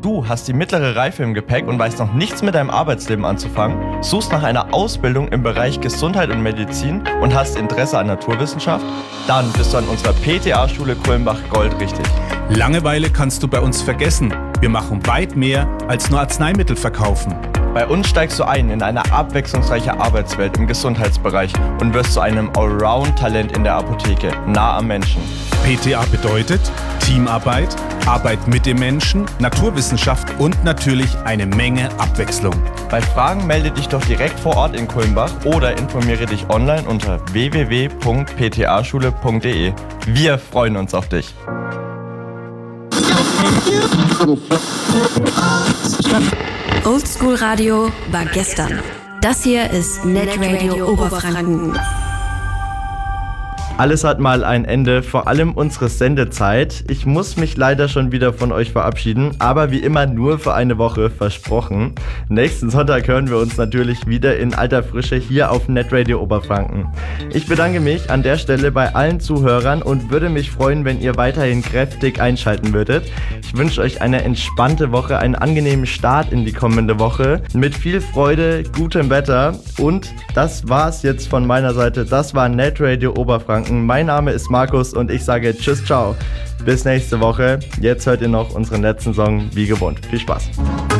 Du hast die mittlere Reife im Gepäck und weißt noch nichts mit deinem Arbeitsleben anzufangen, suchst nach einer Ausbildung im Bereich Gesundheit und Medizin und hast Interesse an Naturwissenschaft? Dann bist du an unserer PTA-Schule Kulmbach Gold richtig. Langeweile kannst du bei uns vergessen. Wir machen weit mehr als nur Arzneimittel verkaufen. Bei uns steigst du ein in eine abwechslungsreiche Arbeitswelt im Gesundheitsbereich und wirst zu einem Allround-Talent in der Apotheke, nah am Menschen. PTA bedeutet Teamarbeit, Arbeit mit dem Menschen, Naturwissenschaft und natürlich eine Menge Abwechslung. Bei Fragen melde dich doch direkt vor Ort in Kulmbach oder informiere dich online unter www.ptaschule.de. Wir freuen uns auf dich. Oldschool Radio war gestern. Das hier ist Netradio Oberfranken. Alles hat mal ein Ende, vor allem unsere Sendezeit. Ich muss mich leider schon wieder von euch verabschieden, aber wie immer nur für eine Woche, versprochen. Nächsten Sonntag hören wir uns natürlich wieder in alter Frische hier auf Netradio Oberfranken. Ich bedanke mich an der Stelle bei allen Zuhörern und würde mich freuen, wenn ihr weiterhin kräftig einschalten würdet. Ich wünsche euch eine entspannte Woche, einen angenehmen Start in die kommende Woche mit viel Freude, gutem Wetter und das war's jetzt von meiner Seite. Das war Netradio Oberfranken. Mein Name ist Markus und ich sage Tschüss, ciao. Bis nächste Woche. Jetzt hört ihr noch unseren letzten Song wie gewohnt. Viel Spaß.